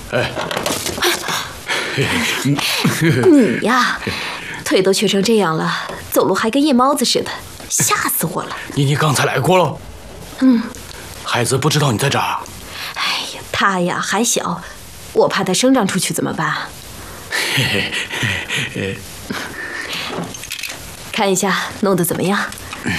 哎， 你呀，腿都瘸成这样了，走路还跟夜猫子似的，吓死我了。 你刚才来过了？孩子不知道你在这儿。 哎呀，他呀还小，我怕他生长出去怎么办？看一下弄得怎么样？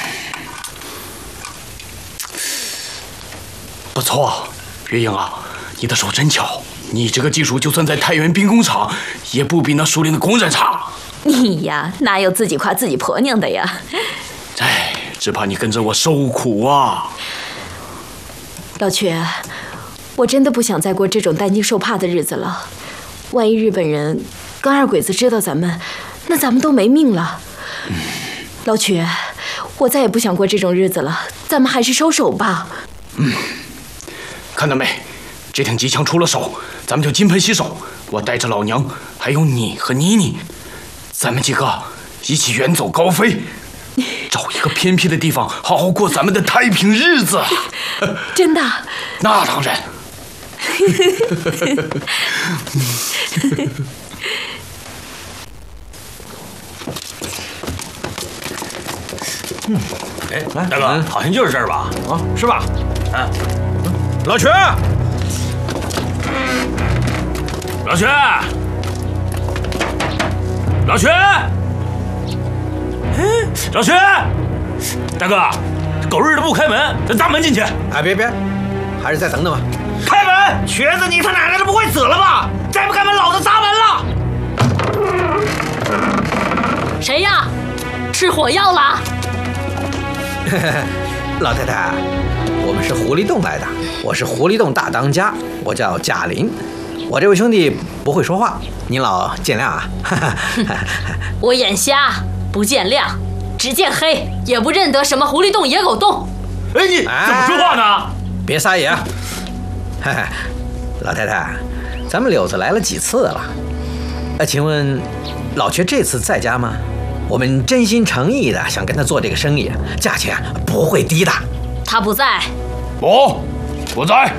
不错，月英啊，你的手真巧。你这个技术，就算在太原兵工厂，也不比那熟练的工人差。 你呀，哪有自己夸自己婆娘的呀？ 哎，只怕你跟着我受苦啊！ 老瘸，我真的不想再过这种担惊受怕的日子了。万一日本人跟二鬼子知道咱们，那咱们都没命了。老瘸，我再也不想过这种日子了，咱们还是收手吧。 看到没？这挺机枪出了手，咱们就金盆洗手。我带着老娘，还有你和妮妮，咱们几个一起远走高飞，找一个偏僻的地方，好好过咱们的太平日子。 真的？ 那当然。 哎，大哥，好像就是这儿吧？啊，是吧？老瘸，老瘸，老瘸，老瘸，大哥，狗日的不开门，咱砸门进去。 哎，别，还是再等等吧。 开门！瘸子，你他奶奶的不会死了吧？再不开门，老子砸门了！ 谁呀？吃火药了？ 老太太，我们是狐狸洞来的，我是狐狸洞大当家，我叫贾林。我这位兄弟不会说话，您老见谅啊。 我眼瞎，不见谅，只见黑，也不认得什么狐狸洞、野狗洞。 哎，你怎么说话呢？ 别撒野啊！老太太，咱们柳子来了几次了？请问老瘸这次在家吗？我们真心诚意的想跟他做这个生意，价钱不会低的。 他不在。 不在。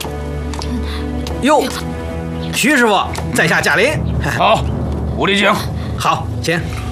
哟，徐师傅在下贾林。 好，无力井。 好，请。